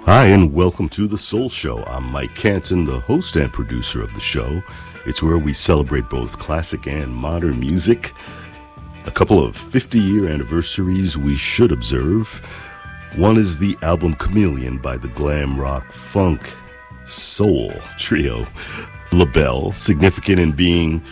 Hi, and welcome to The Soul Show. I'm Mike Canton, the host and producer of the show. It's where we celebrate both classic and modern music. A couple of 50-year anniversaries we should observe. One is the album Chameleon by the glam rock funk soul trio LaBelle, significant in being